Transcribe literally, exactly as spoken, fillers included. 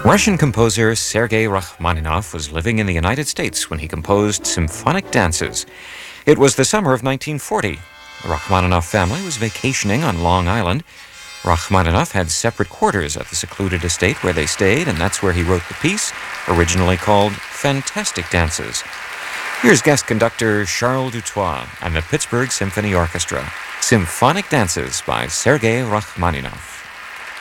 Russian composer Sergei Rachmaninoff was living in the United States when he composed symphonic dances. It was the summer of nineteen forty. The Rachmaninoff family was vacationing on Long Island. Rachmaninoff had separate quarters at the secluded estate where they stayed, and that's where he wrote the piece, originally called Fantastic Dances. Here's guest conductor Charles Dutoit and the Pittsburgh Symphony Orchestra, Symphonic Dances by Sergei Rachmaninoff.